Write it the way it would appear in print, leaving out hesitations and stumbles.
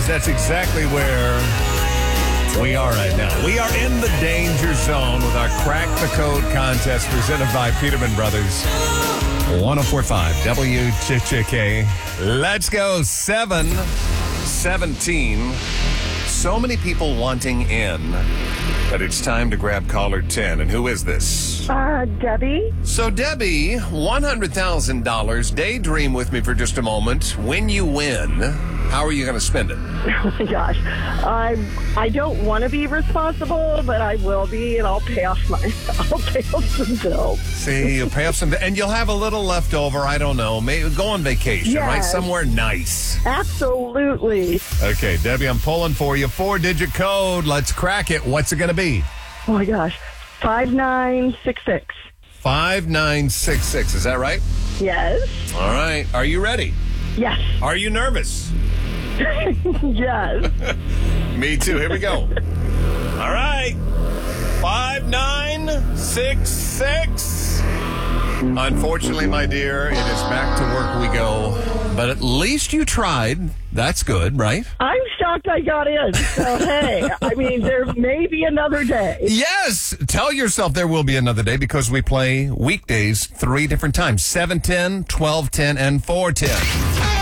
because that's exactly where we are right now. We are in the danger zone with our Crack the Code contest presented by Peterman Brothers. 104.5 WCHK. Let's go. 7:17. So many people wanting in that it's time to grab caller 10. And who is this? Debbie. So, Debbie, $100,000. Daydream with me for just a moment. When you win, how are you going to spend it? Oh, my gosh. I don't want to be responsible, but I will be, and I'll pay off some bills. See, you'll pay off some, and you'll have a little left over. I don't know. Maybe go on vacation, Yes. right? Somewhere nice. Absolutely. Okay, Debbie, I'm pulling for you. 4-digit code. Let's crack it. What's it going to be? Oh, my gosh. 5966. 5966. Is that right? Yes. All right. Are you ready? Yes. Are you nervous? Yes. Me too. Here we go. All right. 5966. Unfortunately, my dear, it is back to work we go. But at least you tried. That's good, right? I'm shocked I got in. So, hey, I mean, there may be another day. Yes. Tell yourself there will be another day because we play weekdays 3 different times. 7:10, 12:10, and 4:10.